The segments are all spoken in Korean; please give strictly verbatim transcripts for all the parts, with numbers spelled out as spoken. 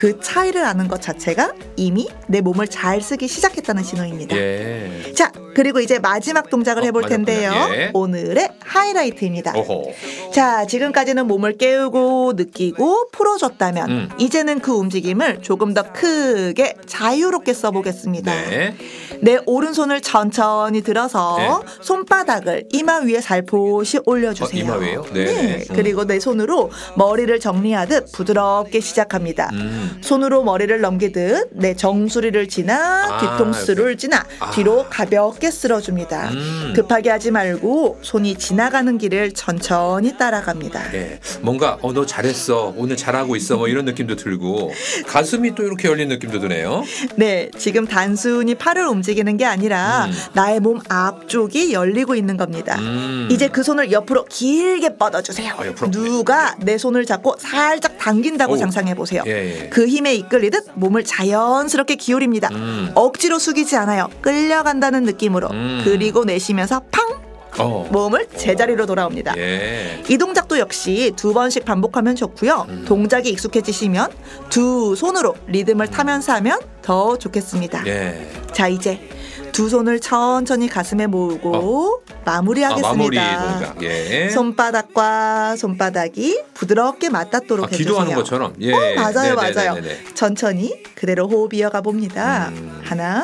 그 차이를 아는 것 자체가 이미 내 몸을 잘 쓰기 시작했다는 신호입니다. 예. 자, 그리고 이제 마지막 동작을 어, 해볼 마지막 텐데요. 동작, 예. 오늘의 하이라이트입니다. 오호. 자, 지금까지는 몸을 깨우고 느끼고 풀어줬다면 음. 이제는 그 움직임을 조금 더 크게 자유롭게 써보겠습니다. 네. 내 오른손을 천천히 들어서 네. 손바닥을 이마 위에 살포시 올려주세요. 어, 이마 위에요? 네. 네. 음. 그리고 내 손으로 머리를 정리하듯 부드럽게 시작합니다. 음. 손으로 머리를 넘기듯 내 정수리를 지나 아, 뒤통수를 이렇게. 지나 아. 뒤로 가볍게 쓸어줍니다. 음. 급하게 하지 말고 손이 지나가는 길을 천천히 따라갑니다. 예, 뭔가 어, 너 잘했어, 오늘 잘하고 있어, 뭐 이런 느낌도 들고 가슴이 또 이렇게 열린 느낌도 드네요. 네, 지금 단순히 팔을 움직이는 게 아니라 음. 나의 몸 앞쪽이 열리고 있는 겁니다. 음. 이제 그 손을 옆으로 길게 뻗어주세요. 어, 옆으로. 누가 내 손을 잡고 살짝 당긴다고 오. 상상해 보세요. 예, 예. 그 힘에 이끌리듯 몸을 자연스럽게 기울입니다. 음. 억지로 숙이지 않아요. 끌려간다는 느낌으로. 음. 그리고 내쉬면서 팡! 어. 몸을 제자리로 돌아옵니다. 예. 이 동작도 역시 두 번씩 반복하면 좋고요. 음. 동작이 익숙해지시면 두 손으로 리듬을 타면서 하면 더 좋겠습니다. 예. 자, 이제 두 손을 천천히 가슴에 모으고 마무리하겠습니다. 아, 마무리 동작. 예. 손바닥과 손바닥이 부드럽게 맞닿도록 아, 해주세요. 기도하는 것처럼. 예. 어, 맞아요, 네네네네네. 맞아요. 천천히 그대로 호흡 이어가 봅니다. 음. 하나,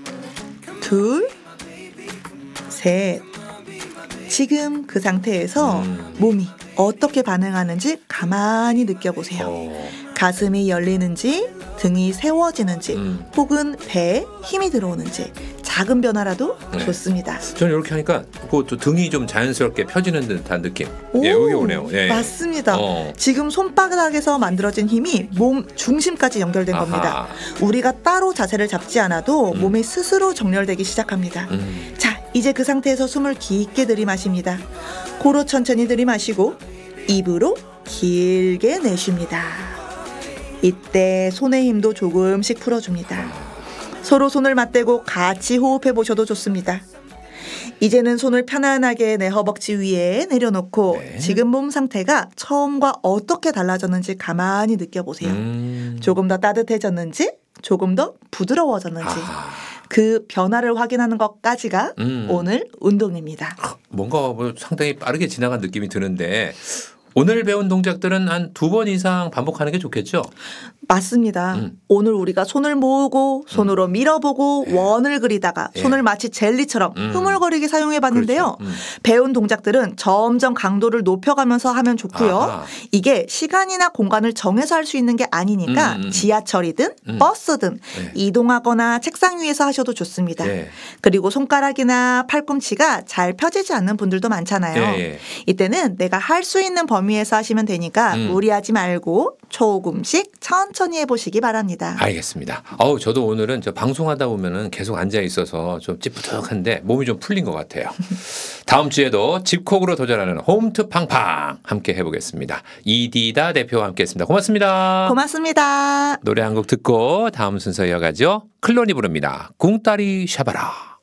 둘, 셋. 지금 그 상태에서 음. 몸이 어떻게 반응하는지 가만히 느껴보세요. 어. 가슴이 열리는지, 등이 세워지는지, 음. 혹은 배에 힘이 들어오는지 작은 변화라도 네. 좋습니다. 저는 이렇게 하니까 그것도 등이 좀 자연스럽게 펴지는 듯한 느낌. 오, 예, 여기 오네요. 예. 맞습니다. 어. 지금 손바닥에서 만들어진 힘이 몸 중심까지 연결된 아하. 겁니다. 우리가 따로 자세를 잡지 않아도 음. 몸이 스스로 정렬되기 시작합니다. 음. 자, 이제 그 상태에서 숨을 깊게 들이마십니다. 코로 천천히 들이마시고 입으로 길게 내쉽니다. 이때 손의 힘도 조금씩 풀어줍니다. 서로 손을 맞대고 같이 호흡해 보셔도 좋습니다. 이제는 손을 편안하게 내 허벅지 위에 내려놓고 네. 지금 몸 상태가 처음과 어떻게 달라졌는지 가만히 느껴보세요. 음. 조금 더 따뜻해졌는지, 조금 더 부드러워졌는지 아. 그 변화를 확인하는 것까지가 음. 오늘 운동입니다. 뭔가 뭐 상당히 빠르게 지나간 느낌이 드는데 오늘 배운 동작들은 한 두 번 이상 반복하는 게 좋겠죠? 맞습니다. 음. 오늘 우리가 손을 모으고 손으로 밀어보고 예. 원을 그리다가 예. 손을 마치 젤리처럼 음. 흐물거리게 사용해봤는데요. 그렇죠. 음. 배운 동작들은 점점 강도를 높여가면서 하면 좋고요. 아하. 이게 시간이나 공간을 정해서 할 수 있는 게 아니니까 음, 음. 지하철이든 음. 버스든 네. 이동하거나 책상 위에서 하셔도 좋습니다. 네. 그리고 손가락이나 팔꿈치가 잘 펴지지 않는 분들도 많잖아요. 예, 예. 이때는 내가 할 수 있는 범위에서 하시면 되니까 음. 무리하지 말고 조금씩 천천히 해보시기 바랍니다. 알겠습니다. 어우, 저도 오늘은 저 방송하다 보면은 계속 앉아 있어서 좀 찌뿌둥한데 몸이 좀 풀린 것 같아요. 다음 주에도 집콕으로 도전하는 홈트 팡팡 함께 해보겠습니다. 이디다 대표와 함께했습니다. 고맙습니다. 고맙습니다. 노래 한 곡 듣고 다음 순서 이어가죠. 클론이 부릅니다. 궁따리 샤바라.